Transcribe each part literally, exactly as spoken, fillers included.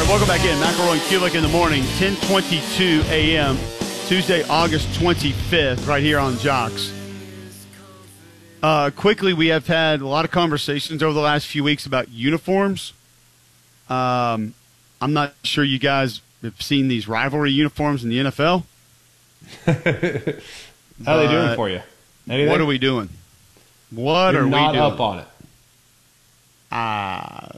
right, welcome back in. McElroy and Kulik in the morning, ten twenty-two a.m., Tuesday, August twenty-fifth, right here on Jocks. Uh, quickly, we have had a lot of conversations over the last few weeks about uniforms. Um, I'm not sure you guys have seen these rivalry uniforms in the N F L. How are they doing for you? Anything? What are we doing? What You're are not we doing? up on it. Uh,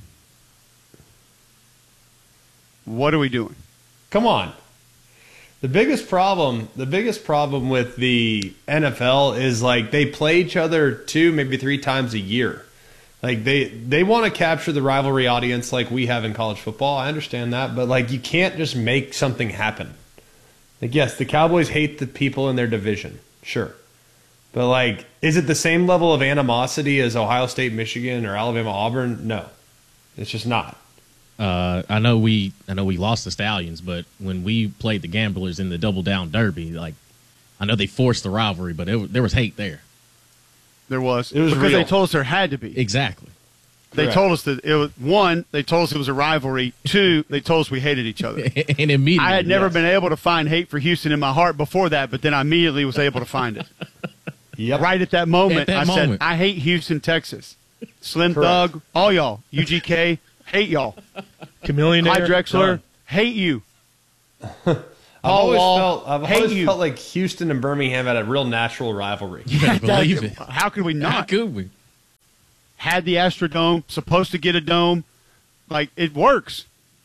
what are we doing? Come on. The biggest problem, the biggest problem with the N F L is like they play each other two, maybe three times a year. Like they they want to capture the rivalry audience like we have in college football. I understand that, but like you can't just make something happen. Like yes, the Cowboys hate the people in their division. Sure. But like is it the same level of animosity as Ohio State, Michigan, or Alabama, Auburn? No. It's just not. Uh, I know we, I know we lost the Stallions, but when we played the Gamblers in the Double Down Derby, like I know they forced the rivalry, but it, there was hate there. There was. It was because real. they told us there had to be. Exactly. They Correct. told us that it was one. They told us it was a rivalry. Two, they told us we hated each other. And immediately, I had never yes. been able to find hate for Houston in my heart before that, but then I immediately was able to find it. Yep. Right at that moment, At that I moment. said, "I hate Houston, Texas. Slim Correct. Thug, all y'all. U G K, hate y'all. Chameleon Clyde Drexler, done. hate you. I've always Wall, felt I've hate always you. felt like Houston and Birmingham had a real natural rivalry. you better believe it. How could we How not? could we? Had the Astrodome, supposed to get a dome. Like, it works.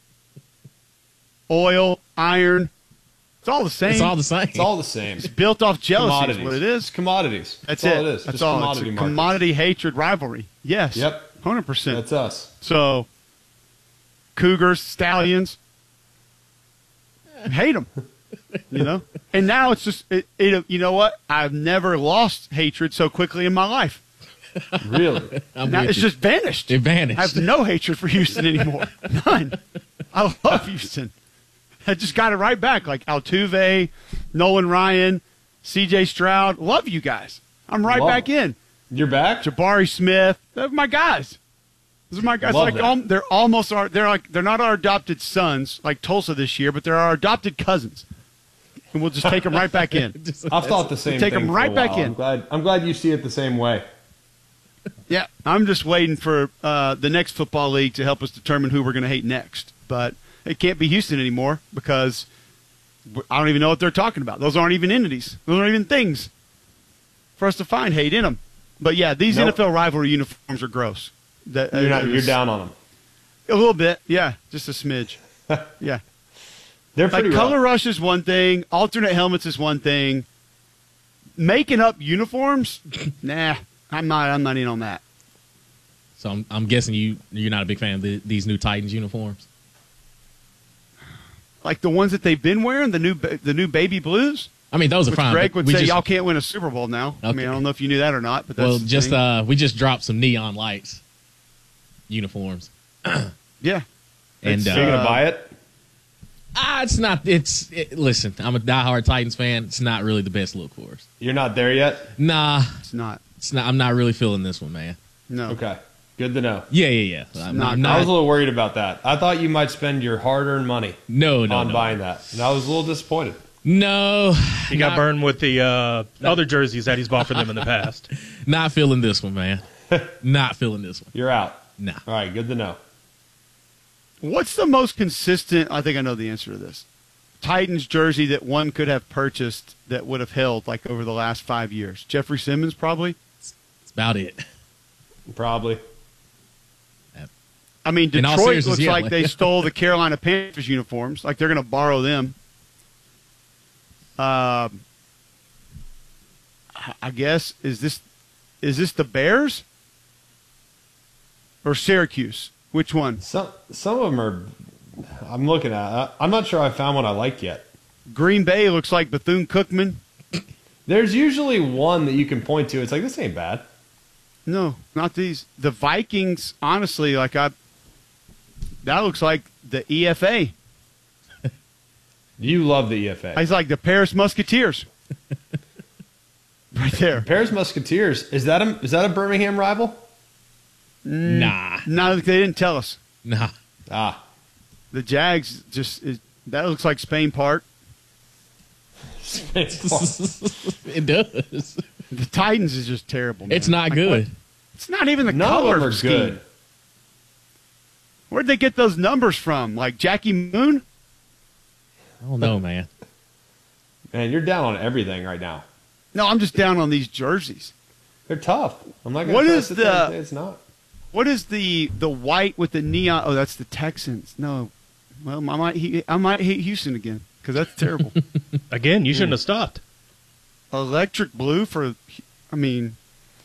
Oil, iron, it's all the same. It's all the same. It's all the same. It's built off jealousy Commodities. is what it It's is. commodities. That's, That's it. all it is. That's Just all. commodity It's a markets. commodity hatred rivalry. Yes. Yep. one hundred percent. That's us. So, Cougars, Stallions, hate them, you know. And now it's just, it, it. You know what? I've never lost hatred so quickly in my life. Really? I'm Now with it's you. just vanished. It vanished. I have no hatred for Houston anymore. None. I love Houston. I just got it right back. Like Altuve, Nolan Ryan, C J Stroud. Love you guys. I'm right Love back them. in. You're back? Jabari Smith. They're my guys. These are my guys. Love Like that. al- they're almost our. They're like they're not our adopted sons like Tulsa this year, but they're our adopted cousins, and we'll just take them right back in. Just- I've thought the same Take thing them for right a back while. in. I'm glad, I'm glad you see it the same way. Yeah, I'm just waiting for uh, the next football league to help us determine who we're going to hate next. But it can't be Houston anymore because I don't even know what they're talking about. Those aren't even entities. Those aren't even things for us to find hate in them. But yeah, these Nope. N F L rivalry uniforms are gross. That, You're, not, uh, you're down on them. a little bit. Yeah, just a smidge. Yeah. They're Like pretty color rough. rush is one thing, alternate helmets is one thing. Making up uniforms, nah, I'm not. I'm not in on that. So I'm, I'm guessing you you're not a big fan of the, these new Titans uniforms. Like the ones that they've been wearing, the new ba- the new baby blues. I mean, those are Which fine. Greg but would we say just, y'all can't win a Super Bowl now. I mean, Okay. I don't know if you knew that or not, but that's well, the just thing. uh, we just dropped some neon lights uniforms, yeah. and So you're uh, going to buy it? ah, it's not. It's it, listen. I'm a diehard Titans fan. It's not really the best look for us. You're not there yet? Nah, It's not. it's not. I'm not really feeling this one, man. No. Okay. Good to know. Yeah, yeah, yeah. I'm not- I'm I was a not. little worried about that. I thought you might spend your hard-earned money No, no, on no, buying that. And I was a little disappointed. no. He got not, burned with the uh, other jerseys that he's bought for them in the past. Not feeling this one, man. Not feeling this one. You're out. Nah. All right, good to know. What's the most consistent? I think I know the answer to this. Titans jersey that one could have purchased that would have held like over the last five years. Jeffrey Simmons, probably. It's about it. Probably. I mean, In all Detroit seriousness, looks yeah, like like- they stole the Carolina Panthers uniforms. Like they're going to borrow them. Um, I- I guess is this is this the Bears or Syracuse? Which one? Some some of them are. I'm looking at. I, I'm not sure I found one I like yet. Green Bay looks like Bethune Cookman. There's usually one that you can point to. It's like this ain't bad. No, not these. The Vikings, honestly, like I, that looks like the E F A. You love the E F A. It's like the Paris Musketeers. Right there. Paris Musketeers. Is that a is that a Birmingham rival? Nah, No, they didn't tell us. nah. Ah, The Jags just is, that looks like Spain Park. It does. The Titans is just terrible. Man. It's not Like, good. what? It's not even the None of color them are scheme. good. Where'd they get those numbers from? Like Jackie Moon? I don't know, man. Man, you're down on everything right now. No, I'm just down on these jerseys. They're tough. I'm not going What to is sit there and the- say it's not. What is the the white with the neon? Oh, that's the Texans. No, well, I might he, I might hate Houston again because that's terrible. Again, you shouldn't have stopped. Electric blue for, I mean,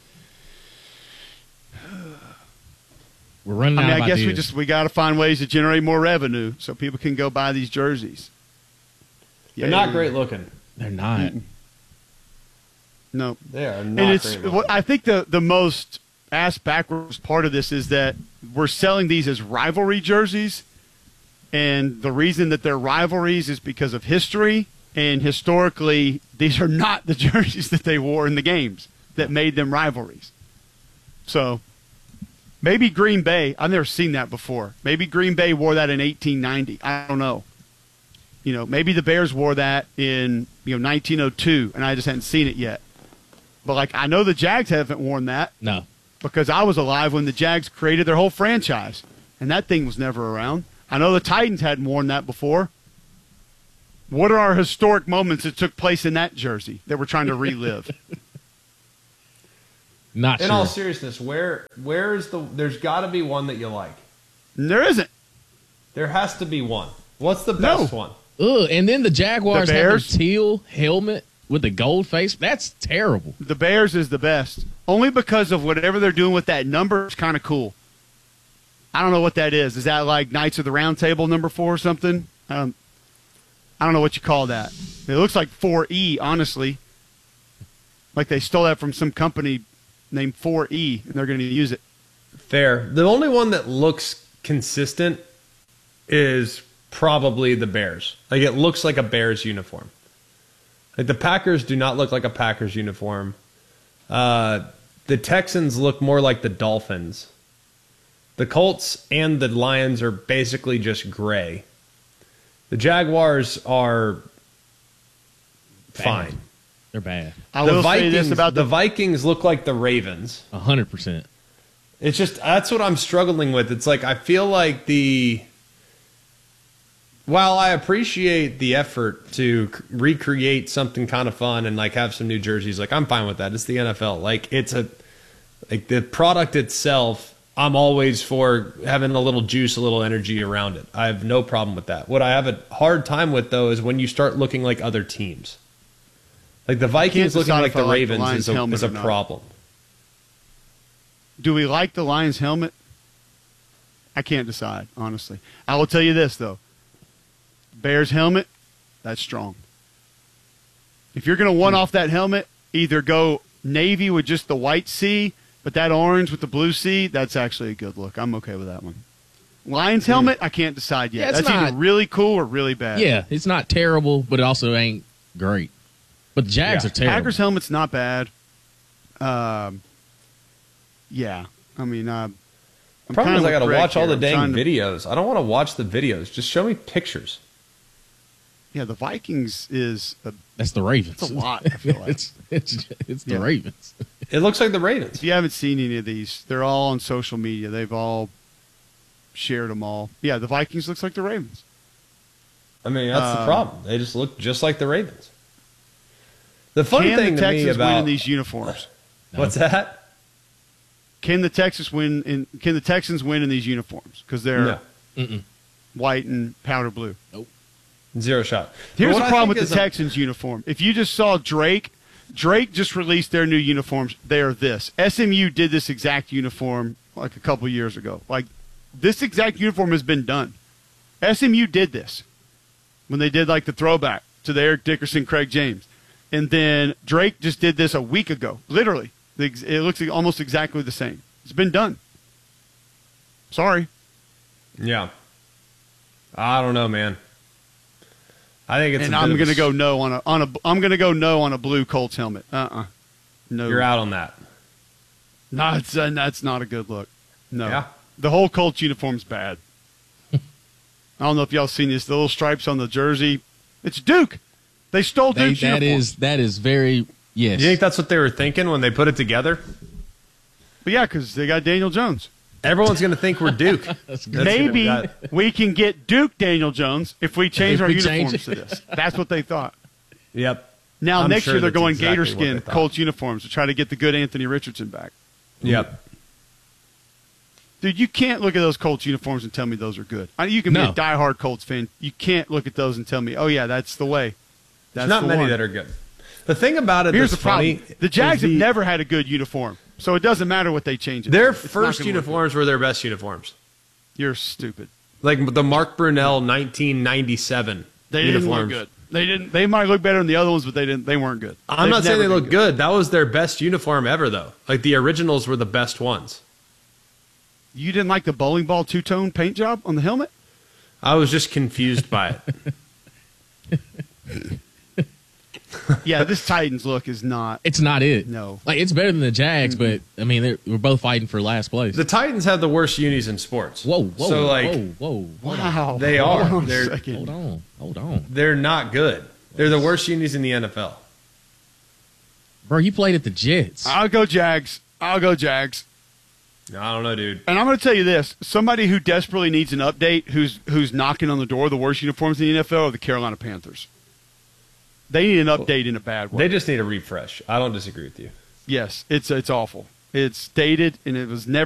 We're running I mean, out of I guess we ideas. just we got to find ways to generate more revenue so people can go buy these jerseys. They're not Yay. great looking. They're not. No, They are not and it's great looking. what I think the the most ass backwards part of this is that we're selling these as rivalry jerseys, and the reason that they're rivalries is because of history, and historically these are not the jerseys that they wore in the games that made them rivalries. So maybe Green Bay, I've never seen that before. Maybe Green Bay wore that in eighteen ninety. I don't know. You know, maybe the Bears wore that in, you know, nineteen oh two and I just hadn't seen it yet. But like I know the Jags haven't worn that. No. Because I was alive when the Jags created their whole franchise, and that thing was never around. I know the Titans hadn't worn that before. What are our historic moments that took place in that jersey that we're trying to relive? Not In sure. all seriousness, where where is the? There's got to be one that you like. And there isn't. There has to be one. What's the No. best one? Ugh, and then the Jaguars The have a Bears? teal helmet with the gold face. That's terrible. The Bears is the best. Only because of whatever they're doing with that number is kind of cool. I don't know what that is. Is that like Knights of the Round Table number four or something? Um, I don't know what you call that. It looks like four E, honestly. Like they stole that from some company named four E, and they're going to use it. Fair. The only one that looks consistent is probably the Bears. Like it looks like a Bears uniform. Like the Packers do not look like a Packers uniform. Uh, the Texans look more like the Dolphins. The Colts and the Lions are basically just gray. The Jaguars are Bad. fine. They're bad. I the will Vikings, say this about the the Vikings look like the Ravens. A hundred percent. It's just that's what I'm struggling with. It's like I feel like the while I appreciate the effort to c- recreate something kind of fun and like have some new jerseys, like I'm fine with that. It's the N F L. Like it's a like the product itself. I'm always for having a little juice, a little energy around it. I have no problem with that. What I have a hard time with though is when you start looking like other teams. Like the Vikings looking decide like if I the like the Ravens Lions is a, helmet is a or not. problem. Do we like the Lions helmet? I can't decide, honestly. I will tell you this, though. Bears helmet, that's strong. If you're going to one off that helmet, either go navy with just the white C, but that orange with the blue C, that's actually a good look. I'm okay with that one. Lions helmet, I can't decide yet. Yeah, it's that's not- either really cool or really bad. Yeah, it's not terrible, but it also ain't great. But the Jags Yeah. are terrible. Packers helmet's not bad. Um, yeah, I mean, uh, I'm Problem is kinda I got to with Greg watch all here. the I'm dang trying to- videos. I don't want to watch the videos. Just show me pictures. Yeah, the Vikings is a, That's the Ravens. it's a lot, I feel like. it's it's it's the Yeah. Ravens. It looks like the Ravens. If you haven't seen any of these, they're all on social media. They've all shared them all. Yeah, the Vikings looks like the Ravens. I mean, that's the Um, problem. They just look just like the Ravens. The funny Can thing the to me Texans win about in these uniforms? what's that? Can the Texas win in? Can the Texans win in these uniforms? Because they're No, Mm-mm. white and powder blue. zero shot. Here's But the what I problem think with is the a- Texans uniform. If you just saw Drake, Drake just released their new uniforms. They are this. S M U did this exact uniform like a couple years ago. Like this exact uniform has been done. S M U did this when they did like the throwback to the Eric Dickerson, Craig James. And then Drake just did this a week ago. Literally. The ex- It looks almost exactly the same. It's been done. Sorry. Yeah, I don't know, man. I think it's. and a bit I'm of a going to s- go no on a on a I'm going to go no on a blue Colts helmet. Uh-uh. No. You're out on that. No, it's, uh, that's not a good look. No. Yeah. The whole Colts uniform's bad. I don't know if y'all seen this. The little stripes on the jersey. It's Duke. They stole They, Duke's that uniform. is that is very yes. You think that's what they were thinking when they put it together? But yeah, because they got Daniel Jones. Everyone's going to think we're Duke. That's good. Maybe That's gonna be we can get Duke Daniel Jones if we change If our we uniforms change to it. this. That's what they thought. Yep. Now, I'm next sure year, they're that's going exactly gator what they skin thought. Colts uniforms to try to get the good Anthony Richardson back. Yep. Dude, you can't look at those Colts uniforms and tell me those are good. I mean, you can be No. a diehard Colts fan. You can't look at those and tell me, oh, yeah, that's the way. That's There's not the many one. that are good. The thing about it Here's the that's problem. funny The Jags is have never had a good uniform, so it doesn't matter what they change it Their to. It's not first gonna look uniforms were their best uniforms. good. You're stupid. Like the Mark Brunell nineteen ninety-seven They uniforms. didn't look good. They didn't. They might look better than the other ones, but they didn't. They weren't good. I'm They've not saying never they been look good. That was their best uniform ever, though. Like the originals were the best ones. You didn't like the bowling ball two tone paint job on the helmet? I was just confused by it. Yeah, this Titans look is not. It's not it. No. Like it's better than the Jags, but I mean they're, we're both fighting for last place. The Titans have the worst unis in sports. whoa, whoa, So like whoa, whoa. Hold on. Wow, They Hold are. on a They're- second. Hold on. Hold on. they're not good. They're the worst unis in the N F L. Bro, you played at the Jets. I'll go Jags. I'll go Jags. I don't know, dude. And I'm going to tell you this: somebody who desperately needs an update, who's who's knocking on the door of the worst uniforms in the N F L, are the Carolina Panthers. They need an update in a bad way. They just need a refresh. I don't disagree with you. Yes, it's it's awful. It's dated, and it was never